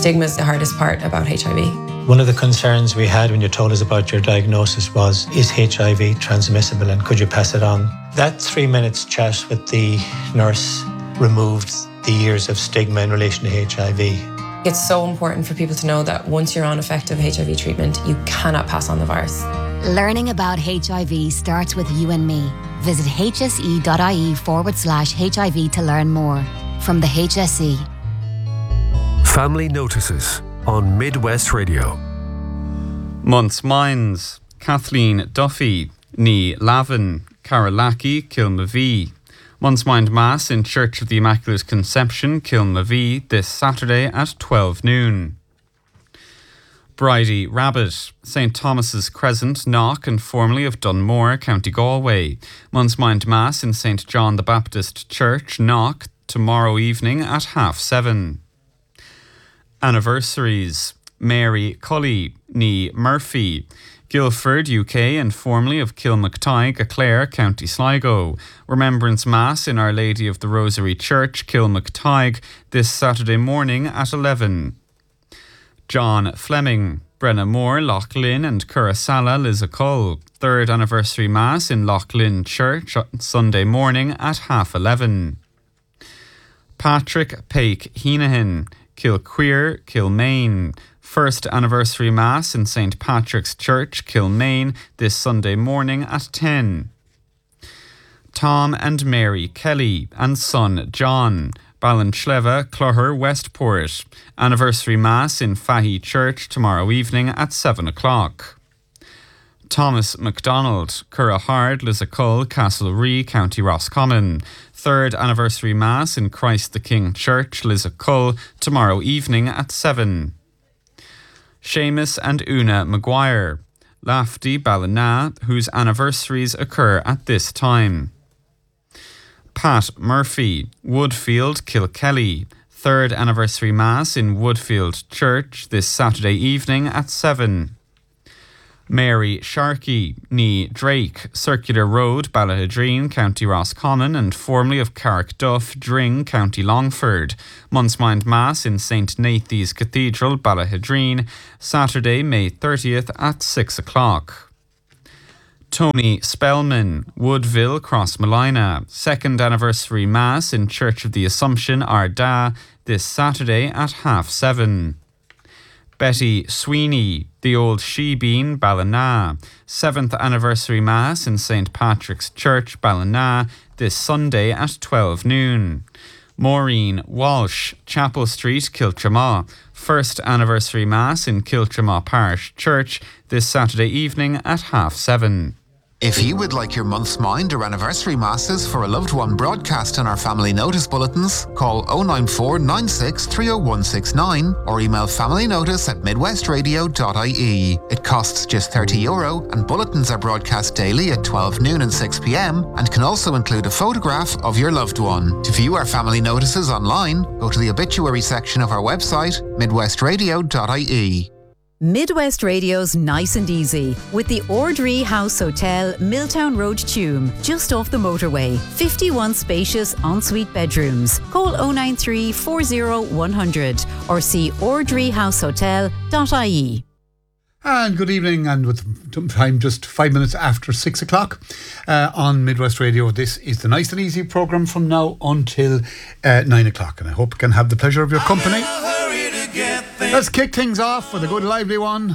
stigma is the hardest part about HIV. One of the concerns we had when you told us about your diagnosis was, is HIV transmissible and could you pass it on? That 3 minutes chat with the nurse removed the years of stigma in relation to HIV. It's so important for people to know that once you're on effective HIV treatment, you cannot pass on the virus. Learning about HIV starts with you and me. Visit hse.ie/HIV to learn more. From the HSE. Family Notices on Midwest Radio. Months Minds, Kathleen Duffy, Ní Lavin, Carolaki, Kilmavee. Months Mind Mass in Church of the Immaculate Conception, Kilmavee, this Saturday at 12 noon. Bridie Rabbit, St Thomas's Crescent, Knock and formerly of Dunmore, County Galway. Months Mind Mass in St John the Baptist Church, Knock, tomorrow evening at 7:30. Anniversaries. Mary Cully, Ní Murphy, Guildford, UK and formerly of Kilmactygh, Clare, County Sligo. Remembrance Mass in Our Lady of the Rosary Church, Kilmactygh, this Saturday morning at 11. John Fleming, Brenna Moore, Loughlin and Currasalla, Lissacull. Third anniversary Mass in Loughlin Church, Sunday morning at 11:30. Patrick Pake Heenahan, Kilqueer, Kilmaine. First anniversary Mass in St Patrick's Church, Kilmaine, this Sunday morning at 10. Tom and Mary Kelly and son John, Ballinsleva, Clogher, Westport. Anniversary Mass in Fahy Church tomorrow evening at 7 o'clock. Thomas MacDonald, Currahard, Lissacull, Castlerea, County Roscommon. Third anniversary Mass in Christ the King Church, Lissacull, tomorrow evening at 7. Seamus and Una Maguire, Lafty, Ballina, whose anniversaries occur at this time. Pat Murphy, Woodfield, Kilkelly. Third anniversary Mass in Woodfield Church this Saturday evening at 7. Mary Sharkey, Ní Drake, Circular Road, Ballahidreen, County Roscommon and formerly of Carrickduff, Dring, County Longford. Months Mind Mass in St Nathy's Cathedral, Ballahidreen, Saturday, May 30th at 6 o'clock. Tony Spellman, Woodville, Crossmolina. Second anniversary Mass in Church of the Assumption, Ardagh, this Saturday at 7:30. Betty Sweeney, the Old Shebean, Ballina. Seventh anniversary Mass in St Patrick's Church, Ballina, this Sunday at 12 noon. Maureen Walsh, Chapel Street, Kiltramaw. First anniversary Mass in Kiltramaw Parish Church this Saturday evening at 7:30. If you would like your month's mind or anniversary masses for a loved one broadcast in our family notice bulletins, call 094 96 30169 or email familynotice@midwestradio.ie. It costs just €30 and bulletins are broadcast daily at 12 noon and 6 p.m. and can also include a photograph of your loved one. To view our family notices online, go to the obituary section of our website, midwestradio.ie. Midwest Radio's Nice and Easy with the Ordree House Hotel, Milltown Road, Tuam, just off the motorway. 51 spacious ensuite bedrooms. Call 093 40 100 or see ordreehousehotel.ie. And good evening, and with time just 5 minutes after 6 o'clock on Midwest Radio. This is the Nice and Easy programme from now until 9 o'clock, and I hope you can have the pleasure of your company. Let's kick things off with a good lively one.